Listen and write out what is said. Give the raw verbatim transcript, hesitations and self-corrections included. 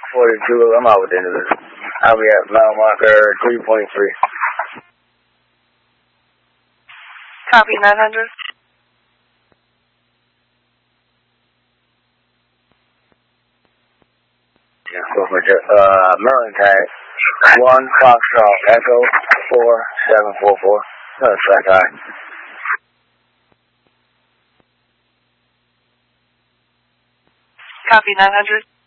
forty-two, I'm out with the end of this. I'll be at mile marker three point three. Copy, nine hundred. Yeah, go for it. Uh, Maryland tag. One, Foxtrot, Echo, four, seven, four, four. No, track high. Copy, nine hundred.